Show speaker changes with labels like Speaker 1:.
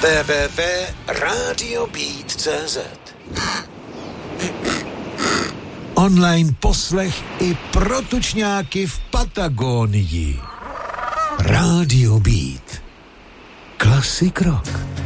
Speaker 1: www.radiobeat.cz.
Speaker 2: Online poslech i pro tučňáky v Patagónii. Radio Beat. Classic rock.